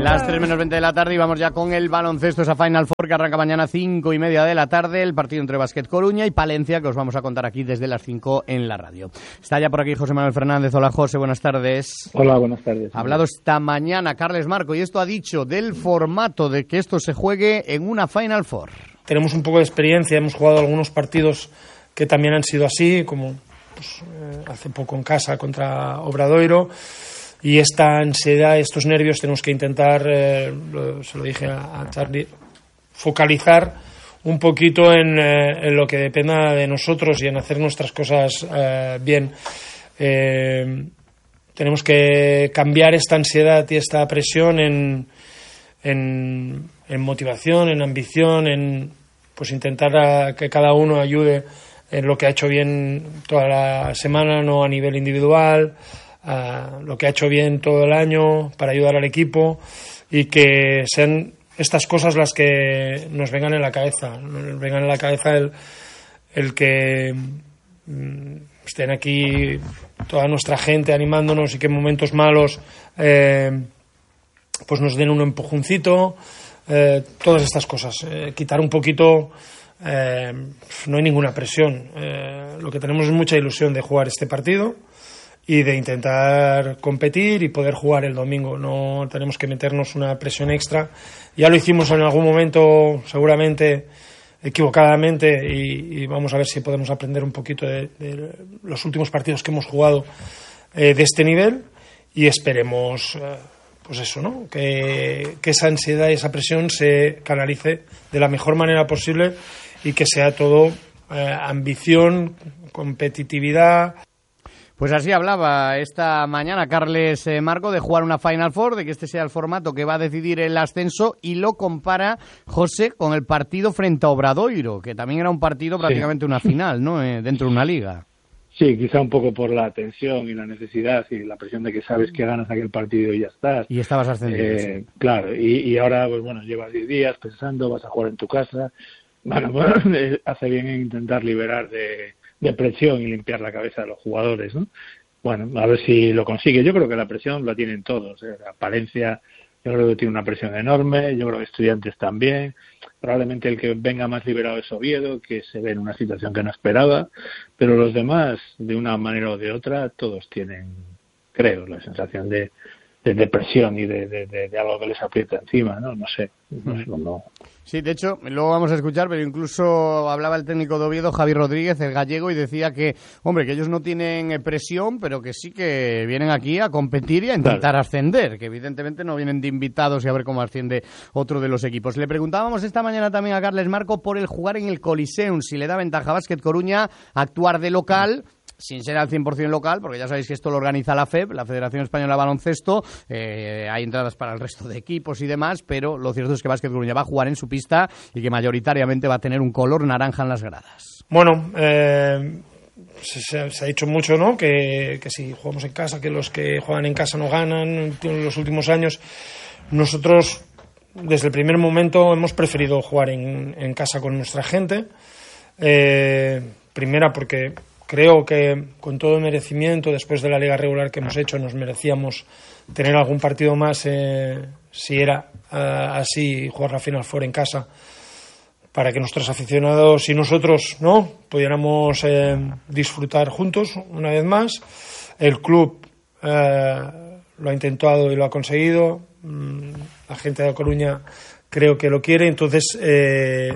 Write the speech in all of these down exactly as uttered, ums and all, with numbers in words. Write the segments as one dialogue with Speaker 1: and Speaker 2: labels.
Speaker 1: Las tres menos veinte de la tarde y vamos ya con el baloncesto, esa Final Four que arranca mañana cinco y media de la tarde, el partido entre Básquet Coruña y Palencia, que os vamos a contar aquí desde las cinco en la radio. Está ya por aquí José Manuel Fernández. Hola José, buenas tardes.
Speaker 2: Hola, buenas tardes.
Speaker 1: Ha hablado esta mañana Carles Marco y esto ha dicho del formato de que esto se juegue en una Final Four.
Speaker 3: Tenemos un poco de experiencia, hemos jugado algunos partidos que también han sido así, como pues, eh, hace poco en casa contra Obradoiro. Y esta ansiedad, estos nervios, tenemos que intentar, eh, lo, se lo dije a, a Charlie, focalizar un poquito en, eh, en lo que dependa de nosotros y en hacer nuestras cosas eh, bien. Eh, tenemos que cambiar esta ansiedad y esta presión en, en, en motivación, en ambición, en pues intentar a, que cada uno ayude en lo que ha hecho bien toda la semana, no a nivel individual, a lo que ha hecho bien todo el año para ayudar al equipo, y que sean estas cosas las que nos vengan en la cabeza, nos vengan en la cabeza el, el que mm, estén aquí toda nuestra gente animándonos y que en momentos malos eh, pues nos den un empujoncito, eh, todas estas cosas, eh, quitar un poquito. Eh, no hay ninguna presión, eh, lo que tenemos es mucha ilusión de jugar este partido y de intentar competir y poder jugar el domingo. No tenemos que meternos una presión extra. Ya lo hicimos en algún momento, seguramente equivocadamente, y, y vamos a ver si podemos aprender un poquito de, de los últimos partidos que hemos jugado eh, de este nivel, y esperemos eh, pues eso, ¿no? Que, que esa ansiedad y esa presión se canalice de la mejor manera posible y que sea todo eh, ambición, competitividad.
Speaker 1: Pues así hablaba esta mañana Carles eh, Marco de jugar una Final Four, de que este sea el formato que va a decidir el ascenso, y lo compara, José, con el partido frente a Obradoiro, que también era un partido prácticamente sí. una final, ¿no? Eh, dentro de una liga.
Speaker 2: Sí, quizá un poco por la tensión y la necesidad y la presión de que sabes que ganas aquel partido y ya estás.
Speaker 1: Y estabas ascendiendo.
Speaker 2: Eh,
Speaker 1: sí.
Speaker 2: Claro, y, y ahora, pues bueno, llevas diez días pensando, vas a jugar en tu casa. Bueno, bueno hace bien en intentar liberar de, de presión y limpiar la cabeza de los jugadores, ¿no? Bueno, a ver si lo consigue. Yo creo que la presión la tienen todos. ¿eh? La Palencia, yo creo que tiene una presión enorme, yo creo que Estudiantes también. Probablemente el que venga más liberado es Oviedo, que se ve en una situación que no esperaba, pero los demás, de una manera o de otra, todos tienen, creo, la sensación de, de depresión y de, de, de, de algo que les aprieta encima, ¿no? No sé, no sé cómo.
Speaker 1: Sí, de hecho, luego vamos a escuchar, pero incluso hablaba el técnico de Oviedo, Javi Rodríguez, el gallego, y decía que, hombre, que ellos no tienen presión, pero que sí que vienen aquí a competir y a intentar claro. ascender, que evidentemente no vienen de invitados y a ver cómo asciende otro de los equipos. Le preguntábamos esta mañana también a Carles Marco por el jugar en el Coliseum, si le da ventaja a Básquet Coruña actuar de local, sin ser al cien por ciento local, porque ya sabéis que esto lo organiza la F E B, la Federación Española de Baloncesto, eh, hay entradas para el resto de equipos y demás, pero lo cierto es que Básquet Coruña va a jugar en su pista y que mayoritariamente va a tener un color naranja en las gradas.
Speaker 3: Bueno, eh, se, se ha dicho mucho, ¿no? Que, que si jugamos en casa, que los que juegan en casa no ganan en los últimos años. Nosotros, desde el primer momento, hemos preferido jugar en, en casa con nuestra gente. Eh, primera porque creo que con todo el merecimiento, después de la liga regular que hemos hecho, nos merecíamos tener algún partido más, eh, si era uh, así, jugar la Final Four en casa, para que nuestros aficionados y nosotros no pudiéramos eh, disfrutar juntos una vez más. El club eh, lo ha intentado y lo ha conseguido. Mm, la gente de Coruña creo que lo quiere, entonces eh,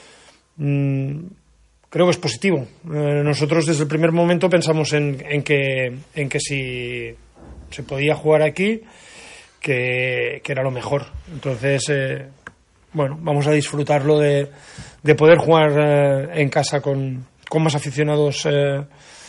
Speaker 3: mm, creo que es positivo. Eh, nosotros desde el primer momento pensamos en, en que en que si se podía jugar aquí, que, que era lo mejor. Entonces, eh, bueno, vamos a disfrutarlo de, de poder jugar eh, en casa con, con más aficionados eh,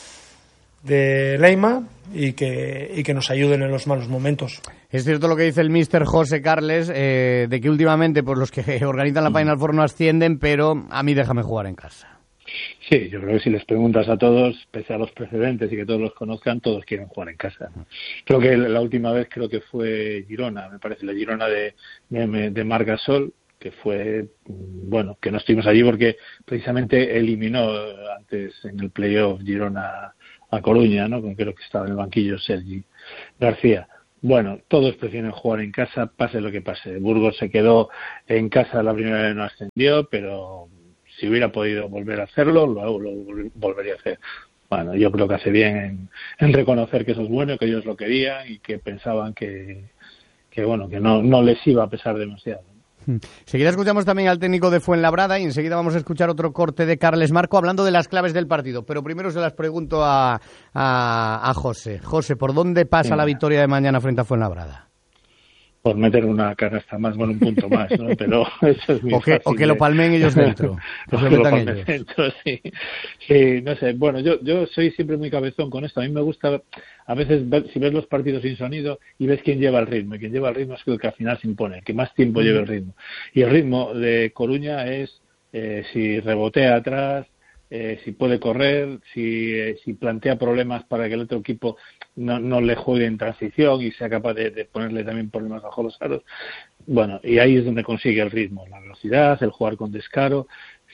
Speaker 3: de Leima y que, y que nos ayuden en los malos momentos.
Speaker 1: Es cierto lo que dice el míster José Carles, eh, de que últimamente pues, los que organizan la Final Four no ascienden, pero a mí déjame jugar en casa.
Speaker 2: Sí, yo creo que si les preguntas a todos, pese a los precedentes y que todos los conozcan, todos quieren jugar en casa. Creo que la última vez creo que fue Girona, me parece, la Girona de, de, de Marc Gasol, que fue, bueno, que no estuvimos allí porque precisamente eliminó antes en el playoff Girona a Coruña, ¿no? Con creo que estaba en el banquillo Sergi García. Bueno, todos prefieren jugar en casa, pase lo que pase. Burgos se quedó en casa la primera vez, no ascendió, pero si hubiera podido volver a hacerlo, lo, lo volvería a hacer. Bueno, yo creo que hace bien en, en reconocer que eso es bueno, que ellos lo querían y que pensaban que, que bueno, que no, no les iba a pesar demasiado.
Speaker 1: Enseguida escuchamos también al técnico de Fuenlabrada y enseguida vamos a escuchar otro corte de Carles Marco hablando de las claves del partido. Pero primero se las pregunto a, a, a José. José, ¿por dónde pasa sí. la victoria de mañana frente a Fuenlabrada?
Speaker 2: Por meter una canasta más, bueno, un punto más, ¿no? Pero eso es muy
Speaker 1: o que,
Speaker 2: fácil.
Speaker 1: O que lo palmen ellos dentro.
Speaker 2: o que lo palmen ellos. dentro, sí. Sí, no sé. Bueno, yo yo soy siempre muy cabezón con esto. A mí me gusta, a veces, ver, si ves los partidos sin sonido y ves quién lleva el ritmo. Y quien lleva el ritmo es el que al final se impone, el que más tiempo lleva el ritmo. Y el ritmo de Coruña es eh, si rebotea atrás, eh, si puede correr, si, eh, si plantea problemas para que el otro equipo no, no le juegue en transición y sea capaz de, de ponerle también problemas bajo los aros. Bueno, y ahí es donde consigue el ritmo, la velocidad, el jugar con descaro.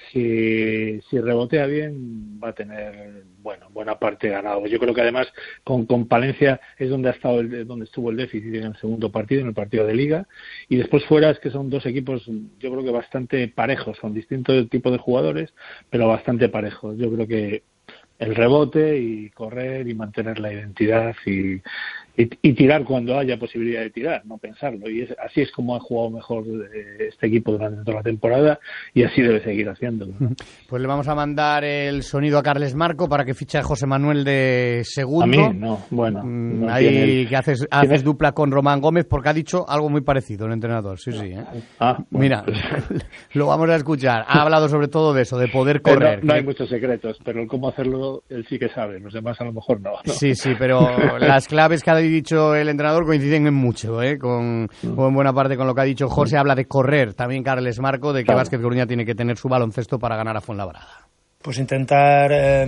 Speaker 2: Si, si rebotea bien, va a tener, bueno, buena parte ganado. Yo creo que además con, con Palencia es donde ha estado el, donde estuvo el déficit en el segundo partido, en el partido de Liga. Y después fuera es que son dos equipos, yo creo que bastante parejos, con distintos tipos de jugadores, pero bastante parejos. Yo creo que el rebote y correr y mantener la identidad y, y, y tirar cuando haya posibilidad de tirar, no pensarlo. Y es, así es como ha jugado mejor este equipo durante toda la temporada y así debe seguir haciéndolo, ¿no?
Speaker 1: Pues le vamos a mandar el sonido a Carles Marco para que fiche a José Manuel de segundo.
Speaker 2: A mí, no, bueno. No
Speaker 1: Ahí
Speaker 2: tiene,
Speaker 1: que haces, haces dupla con Román Gómez porque ha dicho algo muy parecido el entrenador. Sí, sí. ¿eh?
Speaker 2: Ah, bueno,
Speaker 1: Mira,
Speaker 2: pues...
Speaker 1: lo vamos a escuchar. Ha hablado sobre todo de eso, de poder correr.
Speaker 2: No, no hay muchos secretos, pero el cómo hacerlo él sí que sabe, los demás a lo mejor no, ¿no?
Speaker 1: Sí, sí, pero las claves que ha dicho el entrenador coinciden en mucho, ¿eh? Con, con buena parte con lo que ha dicho José. Habla de correr, también Carles Marco, de que claro. Vázquez Coruña tiene que tener su baloncesto para ganar a Fuenlabrada.
Speaker 3: Pues intentar eh,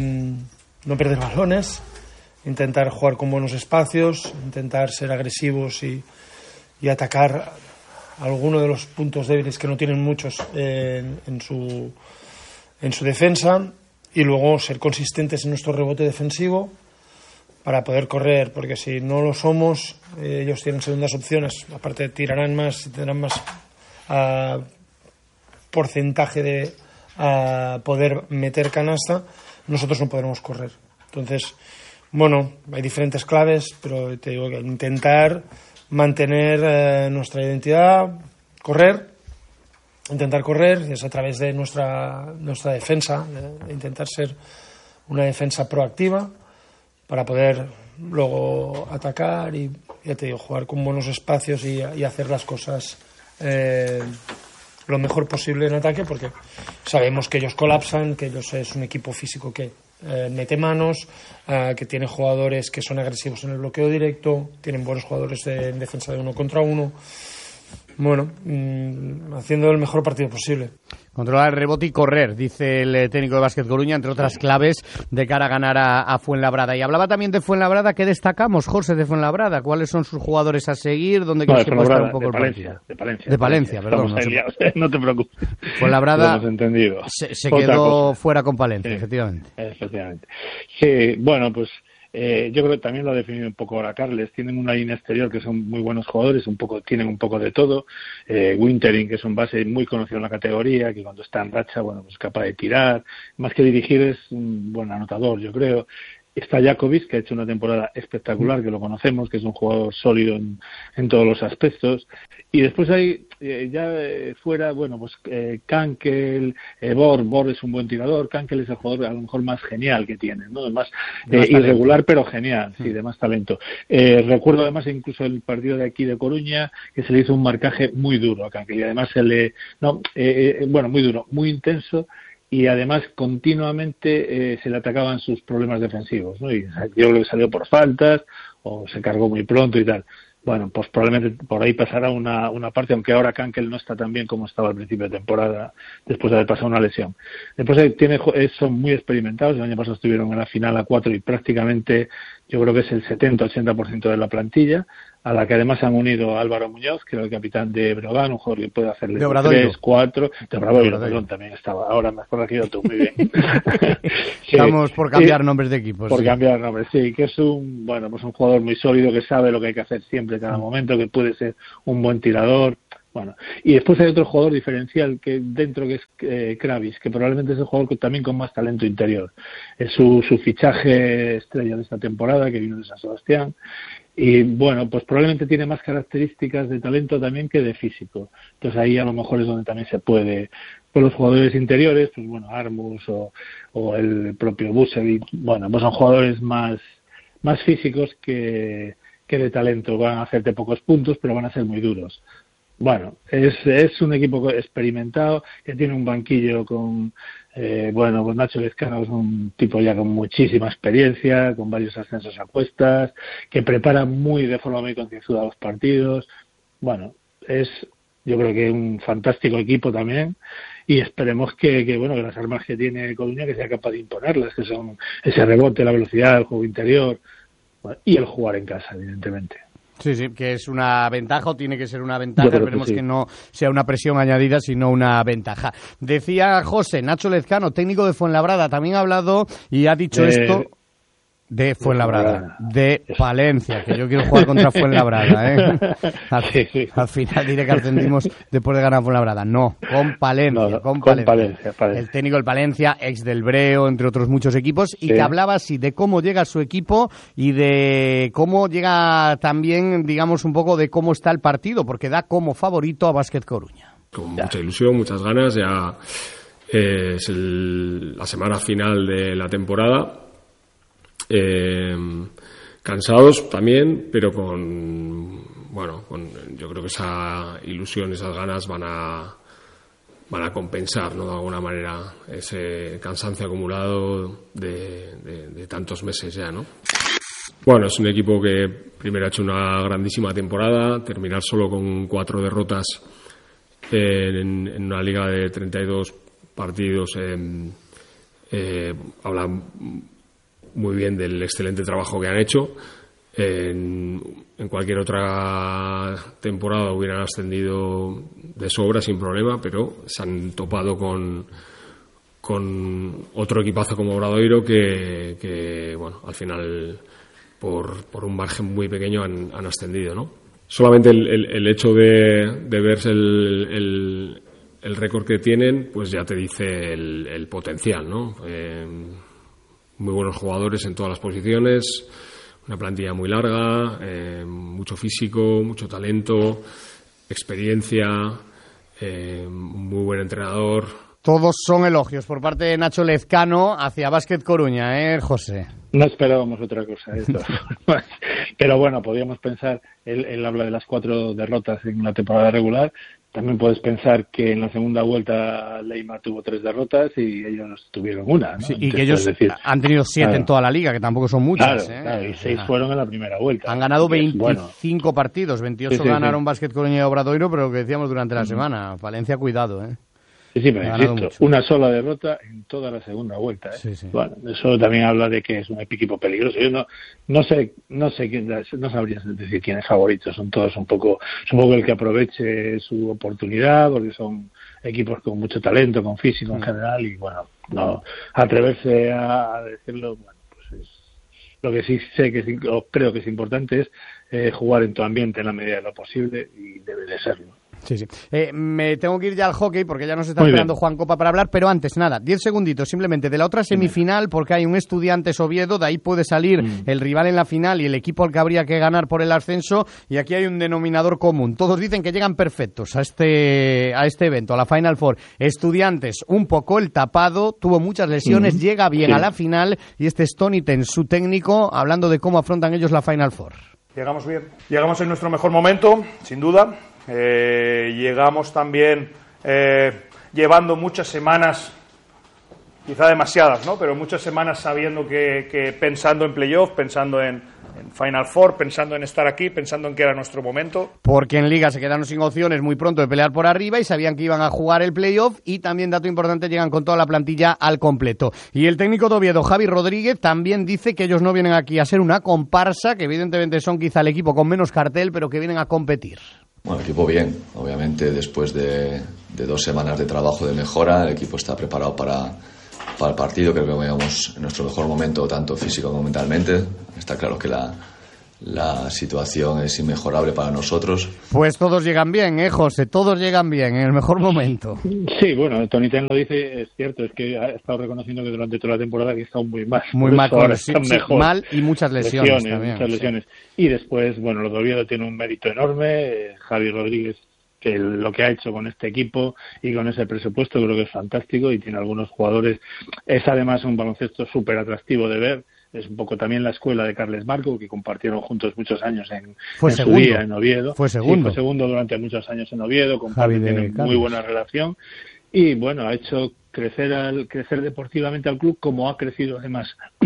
Speaker 3: no perder balones, intentar jugar con buenos espacios, intentar ser agresivos y, y atacar alguno de los puntos débiles que no tienen muchos eh, en, en su en su defensa. Y luego ser consistentes en nuestro rebote defensivo para poder correr, porque si no lo somos, eh, ellos tienen segundas opciones, aparte tirarán más, tendrán más uh, porcentaje de uh, poder meter canasta, nosotros no podremos correr. Entonces, bueno, hay diferentes claves, pero te digo que intentar mantener eh, nuestra identidad, correr, intentar correr es a través de nuestra nuestra defensa, de intentar ser una defensa proactiva para poder luego atacar y, ya te digo, jugar con buenos espacios y, y hacer las cosas eh, lo mejor posible en ataque, porque sabemos que ellos colapsan, que ellos es un equipo físico que eh, mete manos, eh, que tiene jugadores que son agresivos en el bloqueo directo, tienen buenos jugadores de, en defensa de uno contra uno. Bueno, mmm, haciendo el mejor partido posible.
Speaker 1: Controlar el rebote y correr, dice el técnico de Vázquez Coruña, entre otras claves de cara a ganar a, a Fuenlabrada. Y hablaba también de Fuenlabrada. ¿Qué destacamos, José, de Fuenlabrada? ¿Cuáles son sus jugadores a seguir? ¿Dónde
Speaker 2: no,
Speaker 1: crees que puede estar un poco
Speaker 2: de
Speaker 1: el
Speaker 2: Palencia,
Speaker 1: partido?
Speaker 2: De Palencia.
Speaker 1: De Palencia, perdón.
Speaker 2: No, se... no te preocupes.
Speaker 1: Fuenlabrada
Speaker 2: hemos entendido.
Speaker 1: se, se quedó fuera con Palencia,
Speaker 2: sí,
Speaker 1: efectivamente.
Speaker 2: Efectivamente. Sí, bueno, pues... Eh, yo creo que también lo ha definido un poco ahora Carles. Tienen una línea exterior que son muy buenos jugadores, un poco tienen un poco de todo. Eh, Wintering, que es un base muy conocido en la categoría, que cuando está en racha, bueno, pues es capaz de tirar. Más que dirigir es un buen anotador, yo creo. Está Jakovic, que ha hecho una temporada espectacular, que lo conocemos, que es un jugador sólido en, en todos los aspectos. Y después hay, eh, ya eh, fuera, bueno, pues eh, Kankel, eh, Bor, Bor es un buen tirador, Kankel es el jugador a lo mejor más genial que tiene, ¿no? Además, eh, irregular pero genial, sí, de más talento. Eh, recuerdo además incluso el partido de aquí de Coruña, que se le hizo un marcaje muy duro a Kankel, y además se le, no, eh, eh, bueno, muy duro, muy intenso, y además continuamente eh, se le atacaban sus problemas defensivos, ¿no? Y yo creo que salió por faltas o se cargó muy pronto y tal. Bueno, pues probablemente por ahí pasará una, una parte, aunque ahora Kankel no está tan bien como estaba al principio de temporada, después de haber pasado una lesión. Después tiene, son muy experimentados, el año pasado estuvieron en la final a cuatro y prácticamente yo creo que es el setenta ochenta por ciento de la plantilla, a la que además han unido a Álvaro Muñoz, que era el capitán de Breogán, un jugador que puede hacerle tres, cuatro, de Obradoiro, perdón, también estaba, ahora me has corregido tú, muy bien.
Speaker 1: Sí, estamos por cambiar sí, nombres de equipos.
Speaker 2: Por
Speaker 1: sí.
Speaker 2: cambiar nombres, sí, que es un, bueno, pues un jugador muy sólido, que sabe lo que hay que hacer siempre, en cada momento, que puede ser un buen tirador. Bueno, y después hay otro jugador diferencial que dentro que es eh, Kravis, que probablemente es el jugador que también con más talento interior. Es su, su fichaje estrella de esta temporada, que vino de San Sebastián. Y bueno, pues probablemente tiene más características de talento también que de físico. Entonces ahí a lo mejor es donde también se puede, por los jugadores interiores, pues bueno, Armus o, o el propio Busevic, bueno, pues son jugadores más, más físicos que, que de talento. Van a hacerte pocos puntos, pero van a ser muy duros. Bueno, es, es un equipo experimentado, que tiene un banquillo con, eh, bueno, pues Nacho Lezcano es un tipo ya con muchísima experiencia, con varios ascensos a cuestas, que prepara muy de forma muy concienzuda los partidos. Bueno, es yo creo que un fantástico equipo también, y esperemos que, que bueno, que las armas que tiene Coruña, que sea capaz de imponerlas, que son ese rebote, la velocidad, el juego interior, bueno, y el jugar en casa, evidentemente.
Speaker 1: Sí, sí, que es una ventaja o tiene que ser una ventaja. Esperemos que, sí. que no sea una presión añadida, sino una ventaja. Decía José, Nacho Lezcano, técnico de Fuenlabrada, también ha hablado y ha dicho eh... esto... De Fuenlabrada, de Palencia, que yo quiero jugar contra Fuenlabrada, ¿eh? Al, sí, sí. al final diré que ascendimos después de ganar Fuenlabrada. No, con Palencia,
Speaker 2: no, no,
Speaker 1: con,
Speaker 2: con
Speaker 1: Palencia.
Speaker 2: Palencia, Palencia.
Speaker 1: El técnico del Palencia, ex del Breo, entre otros muchos equipos, y sí. que hablaba así de cómo llega su equipo y de cómo llega también, digamos, un poco de cómo está el partido, porque da como favorito a Básquet Coruña.
Speaker 4: Con ya. mucha ilusión, muchas ganas, ya eh, es el, la semana final de la temporada. Eh, cansados también, pero con bueno, con, yo creo que esa ilusión, esas ganas van a van a compensar, ¿no? De alguna manera ese cansancio acumulado de, de, de tantos meses ya, ¿no? Bueno, es un equipo que primero ha hecho una grandísima temporada, terminar solo con cuatro derrotas en, en una liga de treinta y dos partidos, eh, eh, habla muy bien del excelente trabajo que han hecho. En, en cualquier otra temporada hubieran ascendido de sobra sin problema, pero se han topado con, con otro equipazo como Obradoiro que, que bueno, al final por, por un margen muy pequeño han, han ascendido, ¿no? Solamente el, el, el hecho de, de verse el, el, el récord que tienen, pues ya te dice el, el potencial, ¿no? Eh, muy buenos jugadores en todas las posiciones, una plantilla muy larga, eh, mucho físico, mucho talento, experiencia, eh, muy buen entrenador.
Speaker 1: Todos son elogios por parte de Nacho Lezcano hacia Básquet Coruña, ¿eh, José?
Speaker 2: No esperábamos otra cosa, ¿eh? Pero bueno, podríamos pensar, él, él habla de las cuatro derrotas en la temporada regular. También puedes pensar que en la segunda vuelta Leima tuvo tres derrotas y ellos tuvieron una, ¿no?
Speaker 1: Sí, y que ellos decir, han tenido siete claro. en toda la liga, que tampoco son muchas.
Speaker 2: Claro,
Speaker 1: ¿eh?
Speaker 2: claro, y seis ah. fueron en la primera vuelta.
Speaker 1: Han ganado veinticinco bueno. partidos, veintiocho sí, sí, ganaron sí. Básquet Coruña y Obradoiro, pero lo que decíamos durante la uh-huh. semana, Palencia, cuidado, ¿eh?
Speaker 2: Sí, sí, pero insisto, mucho. una sola derrota en toda la segunda vuelta, ¿eh? Sí, sí. Bueno, eso también habla de que es un equipo peligroso. Yo no, no sé, no sé quién, no sabría decir quién es favorito. Son todos un poco, un poco el que aproveche su oportunidad, porque son equipos con mucho talento, con físico en general, y bueno, no atreverse a, a decirlo, bueno, pues es lo que sí sé que es, o creo que es importante es eh, jugar en tu ambiente en la medida de lo posible, y debe de serlo.
Speaker 1: Sí, sí. Eh, me tengo que ir ya al hockey porque ya nos está Muy esperando bien. Juan Copa para hablar, pero antes, nada, diez segunditos simplemente de la otra semifinal, porque hay un Estudiantes Oviedo, de ahí puede salir mm. el rival en la final y el equipo al que habría que ganar por el ascenso, y aquí hay un denominador común. Todos dicen que llegan perfectos a este a este evento, a la Final Four. Estudiantes, un poco el tapado, tuvo muchas lesiones, mm. llega bien sí. a la final, y este es Tony Ten, su técnico, hablando de cómo afrontan ellos la Final Four.
Speaker 5: Llegamos bien, llegamos en nuestro mejor momento, sin duda. Eh, llegamos también eh, llevando muchas semanas, quizá demasiadas, ¿no? Pero muchas semanas sabiendo que, que pensando en playoff, pensando en, en Final Four, pensando en estar aquí, pensando en que era nuestro momento.
Speaker 1: Porque en Liga se quedaron sin opciones muy pronto de pelear por arriba y sabían que iban a jugar el playoff y también, dato importante, llegan con toda la plantilla al completo. Y el técnico de Oviedo, Javi Rodríguez, también dice que ellos no vienen aquí a ser una comparsa, que evidentemente son quizá el equipo con menos cartel, pero que vienen a competir.
Speaker 6: Bueno, el equipo bien, obviamente después de, de dos semanas de trabajo de mejora, el equipo está preparado para, para el partido. Creo que vamos en nuestro mejor momento, tanto físico como mentalmente. Está claro que la, la situación es inmejorable para nosotros.
Speaker 1: Pues todos llegan bien, ¿eh, José? Todos llegan bien, en el mejor momento.
Speaker 2: Sí, bueno, Tony Ten lo dice, es cierto, es que ha estado reconociendo que durante toda la temporada que ha estado muy mal.
Speaker 1: Muy mal,
Speaker 2: ahora
Speaker 1: sí,
Speaker 2: están
Speaker 1: sí,
Speaker 2: mejor.
Speaker 1: mal y muchas lesiones,
Speaker 2: lesiones
Speaker 1: también.
Speaker 2: Muchas lesiones. Sí. Y después, bueno, lo de Oviedo tiene un mérito enorme. Eh, Javi Rodríguez, que lo que ha hecho con este equipo y con ese presupuesto creo que es fantástico y tiene algunos jugadores. Es además un baloncesto súper atractivo de ver. Es un poco también la escuela de Carles Marco, que compartieron juntos muchos años en,
Speaker 1: fue
Speaker 2: en su
Speaker 1: segundo.
Speaker 2: día en Oviedo.
Speaker 1: Fue segundo.
Speaker 2: Sí, fue segundo durante muchos años en Oviedo, con Javi tiene muy buena relación. Y bueno, ha hecho crecer al crecer deportivamente al club, como ha crecido además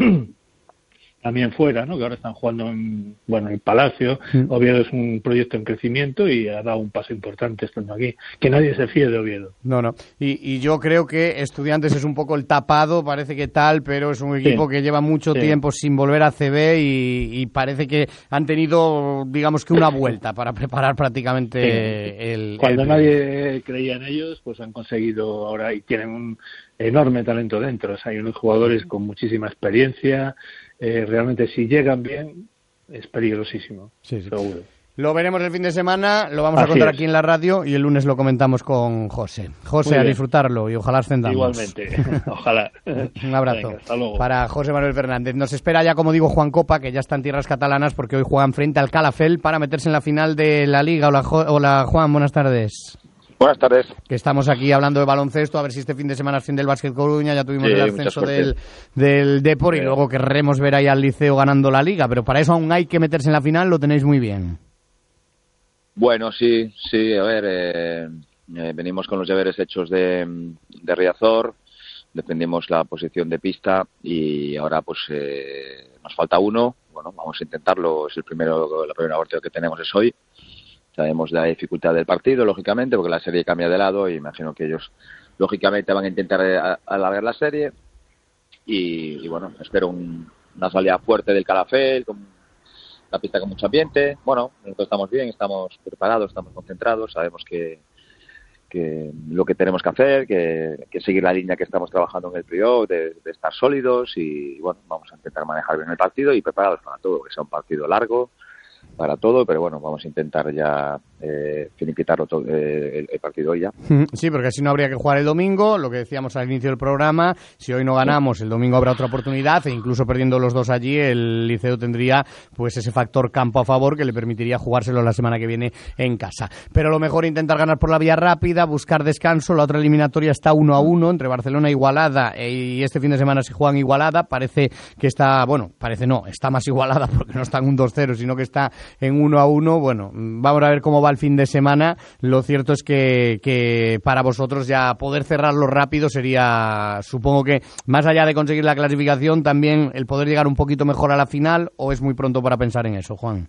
Speaker 2: también fuera, ¿no? Que ahora están jugando en, bueno, en el Palacio. Mm. Oviedo es un proyecto en crecimiento y ha dado un paso importante estando aquí. Que nadie se fíe de Oviedo.
Speaker 1: No, no. Y, y yo creo que Estudiantes es un poco el tapado, parece que tal, pero es un equipo sí. que lleva mucho sí. tiempo sin volver a C B y, y parece que han tenido, digamos que una vuelta para preparar prácticamente sí. el...
Speaker 2: Cuando
Speaker 1: el...
Speaker 2: nadie creía en ellos, pues han conseguido ahora y tienen un enorme talento dentro. O sea, hay unos jugadores con muchísima experiencia. Eh, realmente si llegan bien es peligrosísimo, sí, sí. seguro.
Speaker 1: Lo veremos el fin de semana, lo vamos Así a contar es. aquí en la radio y el lunes lo comentamos con José. José, a disfrutarlo y ojalá ascendamos.
Speaker 2: Igualmente, ojalá.
Speaker 1: Un abrazo.
Speaker 2: Venga, hasta luego.
Speaker 1: Para José Manuel Fernández. Nos espera ya, como digo, Juan Copa, que ya está en tierras catalanas porque hoy juegan frente al Calafell para meterse en la final de la Liga. Hola, Hola Juan, buenas tardes.
Speaker 7: Buenas tardes.
Speaker 1: Que estamos aquí hablando de baloncesto, a ver si este fin de semana asciende el Básquet Coruña, ya tuvimos sí, el ascenso del, del Depor sí. y luego querremos ver ahí al Liceo ganando la Liga, pero para eso aún hay que meterse en la final, lo tenéis muy bien.
Speaker 7: Bueno, sí, sí, a ver, eh, eh, venimos con los deberes hechos de, de Riazor, defendimos la posición de pista y ahora pues eh, nos falta uno, bueno, vamos a intentarlo, es el primero, la primera partida que tenemos es hoy. Sabemos la dificultad del partido, lógicamente, porque la serie cambia de lado y imagino que ellos, lógicamente, van a intentar alargar la serie. Y, y bueno, espero un, una salida fuerte del Calafell, con la pista con mucho ambiente. Bueno, nosotros estamos bien, estamos preparados, estamos concentrados, sabemos que, que lo que tenemos que hacer, que, que seguir la línea que estamos trabajando en el playoff, de, de estar sólidos y, bueno, vamos a intentar manejar bien el partido y preparados para todo, que sea un partido largo, para todo, pero bueno, vamos a intentar ya eh, finiquitarlo todo, eh, el, el partido hoy ya.
Speaker 1: Sí, porque así no habría que jugar el domingo, lo que decíamos al inicio del programa, si hoy no ganamos, el domingo habrá otra oportunidad e incluso perdiendo los dos allí, el Liceo tendría pues ese factor campo a favor que le permitiría jugárselo la semana que viene en casa. Pero lo mejor intentar ganar por la vía rápida, buscar descanso, la otra eliminatoria está uno a uno entre Barcelona e Igualada y este fin de semana se juega en Igualada, parece que está, bueno, parece no, está más igualada porque no está en un dos cero, sino que está en uno a uno. Bueno, vamos a ver cómo va el fin de semana. Lo cierto es que, que para vosotros ya poder cerrarlo rápido sería, supongo que más allá de conseguir la clasificación, también el poder llegar un poquito mejor a la final, ¿o es muy pronto para pensar en eso, Juan?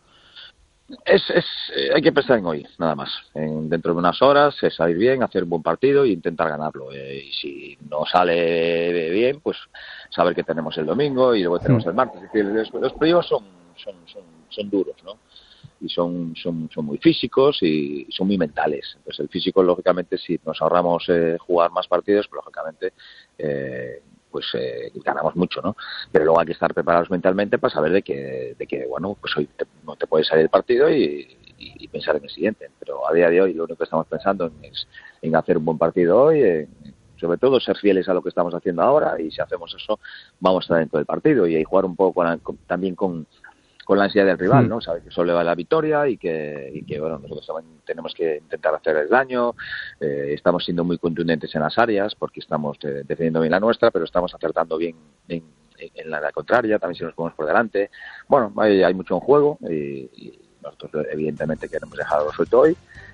Speaker 7: Es, es, eh, hay que pensar en hoy, nada más. En, dentro de unas horas, es salir bien, hacer un buen partido e intentar ganarlo. Eh, y si no sale bien, pues saber que tenemos el domingo y luego tenemos el martes. Es decir, los, los playoffs son, son, son, son duros, ¿no? Y son, son, son muy físicos y son muy mentales. Entonces, el físico, lógicamente, si nos ahorramos eh, jugar más partidos, pues, lógicamente, eh, pues eh, ganamos mucho, ¿no? Pero luego hay que estar preparados mentalmente para saber de que, de que bueno, pues hoy te, no te puede salir el partido y, y, y pensar en el siguiente. Pero a día de hoy lo único que estamos pensando es en hacer un buen partido hoy, en, sobre todo ser fieles a lo que estamos haciendo ahora, y si hacemos eso vamos a estar dentro del partido y, y jugar un poco con la, con, también con con la ansiedad del rival, ¿no? Sabe que solo le va la victoria y que, y que bueno, nosotros también tenemos que intentar hacer el daño. Eh, estamos siendo muy contundentes en las áreas porque estamos eh, defendiendo bien la nuestra, pero estamos acertando bien en, en la, la contraria, también si nos ponemos por delante. Bueno, hay, hay mucho en juego y, y nosotros evidentemente queremos dejarlo suelto hoy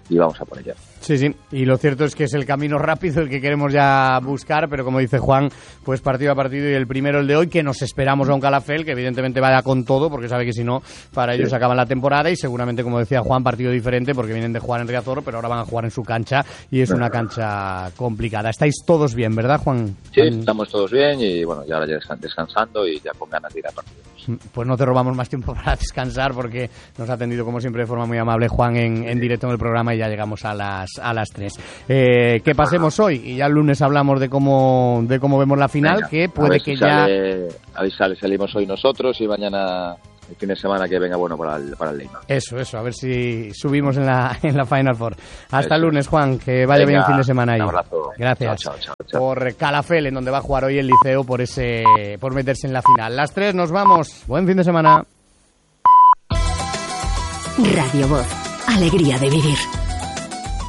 Speaker 7: y vamos a por ello.
Speaker 1: Sí, sí, y lo cierto es que es el camino rápido el que queremos ya buscar, pero como dice Juan, pues partido a partido, y el primero el de hoy, que nos esperamos a un Calafell, que evidentemente vaya con todo, porque sabe que si no, para ellos
Speaker 7: sí.
Speaker 1: acaban la temporada, y seguramente, como decía Juan, partido diferente, porque vienen de jugar en Riazor, pero ahora van a jugar en su cancha, y es una cancha complicada. Estáis todos bien, ¿verdad, Juan?
Speaker 7: Sí, estamos todos bien, y bueno, ya ahora ya descansando y ya con ganas de ir a partidos.
Speaker 1: Pues no te robamos más tiempo para descansar, porque nos ha atendido, como siempre, de forma muy amable Juan en, en directo en el programa, y ya llegamos a las a las tres. Eh, que pasemos hoy y ya el lunes hablamos de cómo de cómo vemos la final. Venga, que puede que
Speaker 7: si
Speaker 1: ya
Speaker 7: sale, a ver si sale, salimos hoy nosotros y mañana el fin de semana que venga bueno para el, para el Leima.
Speaker 1: Eso, eso, a ver si subimos en la en la Final Four. Hasta el lunes, Juan, que vaya venga, bien el fin de semana ahí.
Speaker 7: Un abrazo.
Speaker 1: Gracias.
Speaker 7: Chao, chao, chao, chao.
Speaker 1: Por Calafell, en donde va a jugar hoy el Liceo por ese por meterse en la final. Las tres nos vamos. Buen fin de semana.
Speaker 8: Radio Voz. Alegría de vivir.